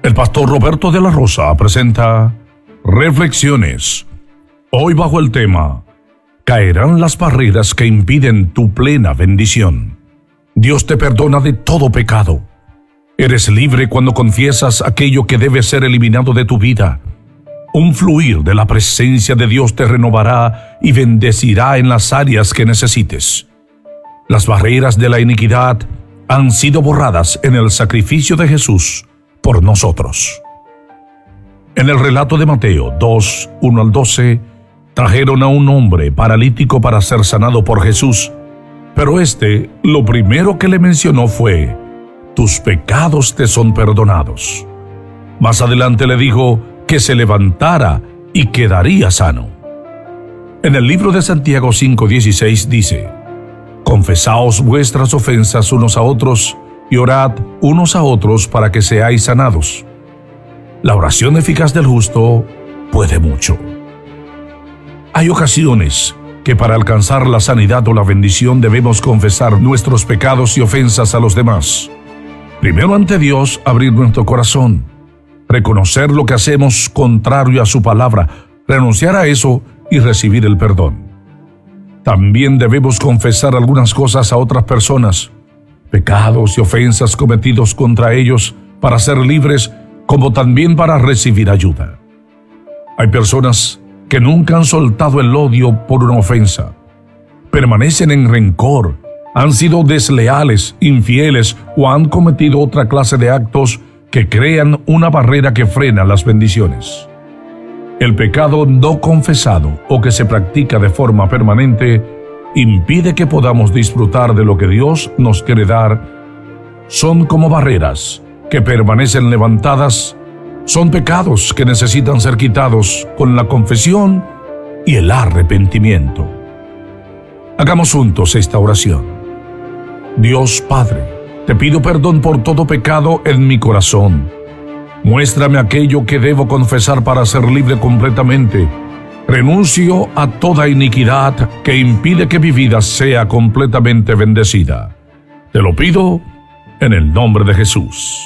El pastor Roberto de la Rosa presenta Reflexiones. Hoy bajo el tema: caerán las barreras que impiden tu plena bendición. Dios te perdona de todo pecado. Eres libre cuando confiesas aquello que debe ser eliminado de tu vida. Un fluir de la presencia de Dios te renovará y bendecirá en las áreas que necesites. Las barreras de la iniquidad han sido borradas en el sacrificio de Jesús por nosotros. En el relato de Mateo 2, 1 al 12, trajeron a un hombre paralítico para ser sanado por Jesús, pero lo primero que le mencionó fue: tus pecados te son perdonados. Más adelante le dijo que se levantara y quedaría sano. En el libro de Santiago 5:16 dice: confesaos vuestras ofensas unos a otros y orad unos a otros para que seáis sanados. La oración eficaz del justo puede mucho. Hay ocasiones que para alcanzar la sanidad o la bendición debemos confesar nuestros pecados y ofensas a los demás. Primero ante Dios abrir nuestro corazón, reconocer lo que hacemos contrario a su palabra, renunciar a eso y recibir el perdón. También debemos confesar algunas cosas a otras personas, pecados y ofensas cometidos contra ellos, para ser libres, como también para recibir ayuda. Hay personas que nunca han soltado el odio por una ofensa. Permanecen en rencor, han sido desleales, infieles o han cometido otra clase de actos que crean una barrera que frena las bendiciones. El pecado no confesado o que se practica de forma permanente impide que podamos disfrutar de lo que Dios nos quiere dar. Son como barreras que permanecen levantadas. Son pecados que necesitan ser quitados con la confesión y el arrepentimiento. Hagamos juntos esta oración. Dios Padre, te pido perdón por todo pecado en mi corazón. Muéstrame aquello que debo confesar para ser libre completamente. Renuncio a toda iniquidad que impide que mi vida sea completamente bendecida. Te lo pido en el nombre de Jesús.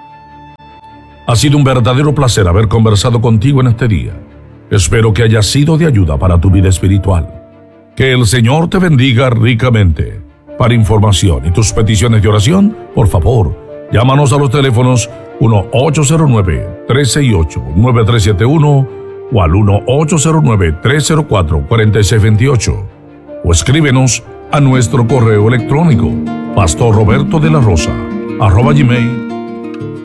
Ha sido un verdadero placer haber conversado contigo en este día. Espero que haya sido de ayuda para tu vida espiritual. Que el Señor te bendiga ricamente. Para información y tus peticiones de oración, por favor, llámanos a los teléfonos 1-809-368-9371 o al 1-809-304-4628 o escríbenos a nuestro correo electrónico pastorrobertodelarosa@gmail.com.